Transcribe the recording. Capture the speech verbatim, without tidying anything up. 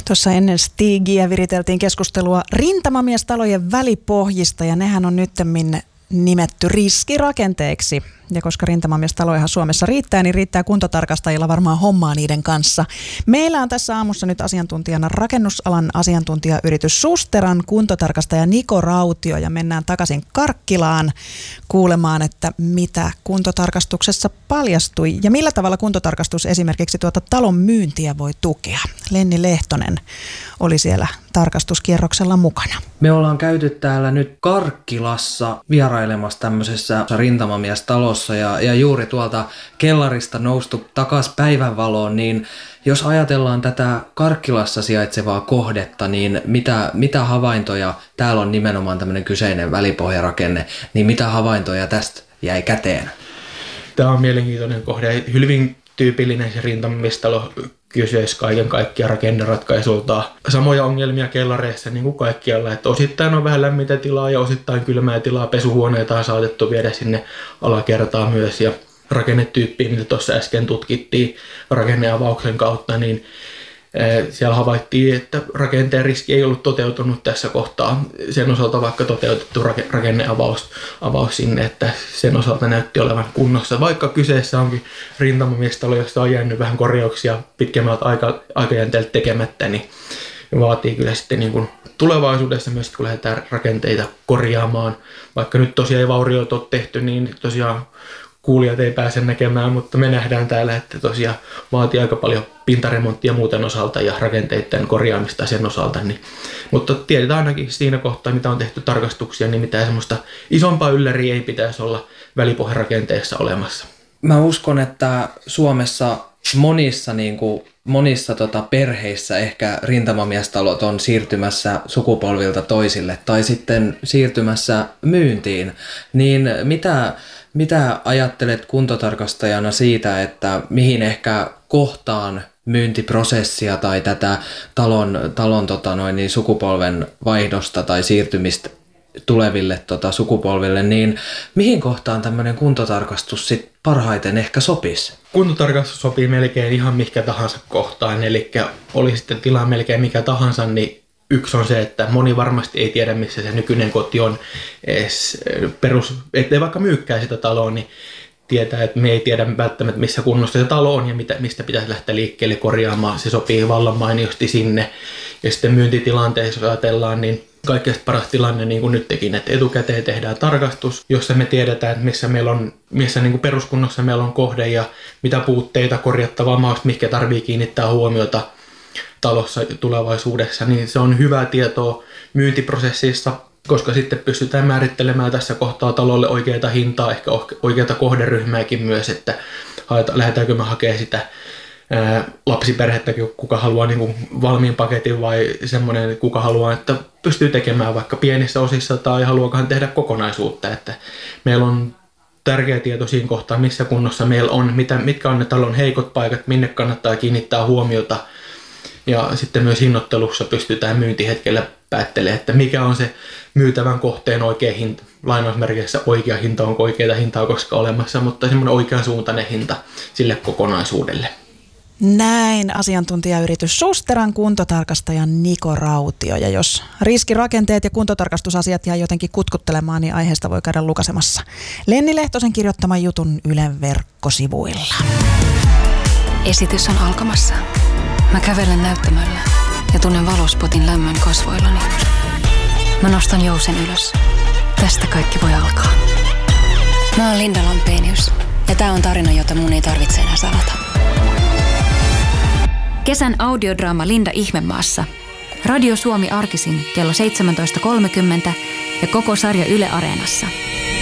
Tuossa ennen Stigiä viriteltiin keskustelua rintamamiestalojen välipohjista ja nehän on nyttemmin nimetty riskirakenteeksi. Ja koska rintamamiestalojahan Suomessa riittää, niin riittää kuntotarkastajilla varmaan hommaa niiden kanssa. Meillä on tässä aamussa nyt asiantuntijana rakennusalan asiantuntijayritys Susteran kuntotarkastaja Niko Rautio ja mennään takaisin Karkkilaan kuulemaan, että mitä kuntotarkastuksessa paljastui ja millä tavalla kuntotarkastus esimerkiksi tuota talon myyntiä voi tukea. Lenni Lehtonen oli siellä tarkastuskierroksella mukana. Me ollaan käyty täällä nyt Karkkilassa vierailemassa tämmöisessä rintamamiestalossa ja, ja juuri tuolta kellarista noustu takaisin päivänvaloon, niin jos ajatellaan tätä Karkkilassa sijaitsevaa kohdetta, niin mitä, mitä havaintoja, täällä on nimenomaan tämmöinen kyseinen välipohjarakenne, niin mitä havaintoja tästä jäi käteen? Tämä on mielenkiintoinen kohde. Hyvin tyypillinen se rintamamiestalo kyseessä kaiken kaikkiaan rakenneratkaisuilta. Samoja ongelmia kellareissa niin kuin kaikkialla, että osittain on vähän lämmintä tilaa ja osittain kylmää tilaa. Pesuhuoneita on saatettu viedä sinne alakertaan myös ja rakennetyyppiä, mitä tuossa äsken tutkittiin rakenneavauksen kautta, niin siellä havaittiin, että rakenteen riski ei ollut toteutunut tässä kohtaa. Sen osalta vaikka toteutettu rakenneavaus avaus sinne, että sen osalta näytti olevan kunnossa. Vaikka kyseessä onkin rintamamiestalo, jossa on jäänyt vähän korjauksia pitemmältä aika, aikajänteeltä tekemättä, niin vaatii kyllä sitten niin kuin tulevaisuudessa myös, kun lähdetään rakenteita korjaamaan. Vaikka nyt tosiaan ei vaurioita ole tehty, niin tosiaan kuulijat ei pääse näkemään, mutta me nähdään täällä, että tosiaan vaatii aika paljon pintaremonttia muuten osalta ja rakenteiden korjaamista sen osalta. Niin, mutta tiedetään ainakin siinä kohtaa, mitä on tehty tarkastuksia, niin mitään semmoista isompaa ylläriä ei pitäisi olla välipohjarakenteessa olemassa. Mä uskon, että Suomessa monissa, niin kuin, monissa tota, perheissä ehkä rintamamiestalot on siirtymässä sukupolvilta toisille tai sitten siirtymässä myyntiin. Niin mitä... Mitä ajattelet kuntotarkastajana siitä, että mihin ehkä kohtaan myyntiprosessia tai tätä talon, talon tota noin, niin sukupolven vaihdosta tai siirtymistä tuleville tota, sukupolville, niin mihin kohtaan tämmöinen kuntotarkastus sit parhaiten ehkä sopisi? Kuntotarkastus sopii melkein ihan mikä tahansa kohtaan, eli oli sitten tila melkein mikä tahansa, niin yksi on se, että moni varmasti ei tiedä, missä se nykyinen koti on edes perus, ettei vaikka myykkää sitä taloa, niin tietää, että me ei tiedä välttämättä, missä kunnossa se talo on ja mitä, mistä pitäisi lähteä liikkeelle korjaamaan. Se sopii vallan mainiosti sinne. Ja sitten myyntitilanteessa, jos ajatellaan, niin kaikkein paras tilanne, niin kuin nyt tekin, että etukäteen tehdään tarkastus, jossa me tiedetään, että missä, meillä on, missä niin kuin peruskunnossa meillä on kohde ja mitä puutteita korjattavaa mahdollisesti, mikä tarvitsee kiinnittää huomiota talossa tulevaisuudessa, niin se on hyvää tietoa myyntiprosessissa, koska sitten pystytään määrittelemään tässä kohtaa talolle oikeaa hintaa, ehkä oikeaa kohderyhmääkin myös, että lähdetäänkö me hakemaan sitä ää, lapsiperhettäkin, kuka haluaa niin kuin valmiin paketin vai semmoinen, kuka haluaa, että pystyy tekemään vaikka pienissä osissa tai haluaakaan tehdä kokonaisuutta, että meillä on tärkeä tieto siinä kohtaa, missä kunnossa meillä on, mitä, mitkä on ne talon heikot paikat, minne kannattaa kiinnittää huomiota. Ja sitten myös hinnoittelussa pystytään myyntihetkellä päättelemään, että mikä on se myytävän kohteen oikea hinta. Lainausmerkeissä oikea hinta, onko oikeaa hintaa koska olemassa, mutta semmoinen oikeansuuntainen hinta sille kokonaisuudelle. Näin asiantuntijayritys Susteran kuntotarkastaja Niko Rautio. Ja jos riskirakenteet ja kuntotarkastusasiat jää jotenkin kutkuttelemaan, niin aiheesta voi käydä lukasemassa Lenni Lehtosen kirjoittaman jutun Ylen verkkosivuilla. Esitys on alkamassa. Mä kävelen näyttämöllä ja tunnen valospotin lämmön kasvoillani. Mä nostan jousen ylös. Tästä kaikki voi alkaa. Mä oon Linda Lampenius ja tää on tarina, jota mun ei tarvitse enää salata. Kesän audiodraama Linda Ihmemaassa. Radio Suomi arkisin kello seitsemäntoista kolmekymmentä ja koko sarja Yle Areenassa.